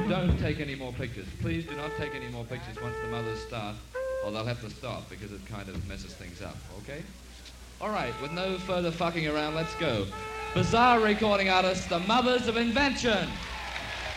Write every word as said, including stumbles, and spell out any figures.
don't take any more pictures. Please do not take any more pictures once the mothers start, or they'll have to stop because it kind of messes things up, okay? All right, with no further fucking around, let's go. Bizarre recording artists, the Mothers of Invention.